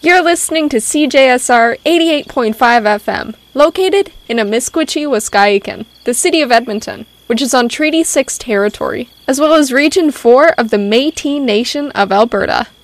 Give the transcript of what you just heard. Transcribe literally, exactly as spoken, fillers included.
You're listening to C J S R eighty-eight point five F M, located in Amiskwichi, Waskahikan, the city of Edmonton, which is on Treaty six territory, as well as Region four of the Métis Nation of Alberta.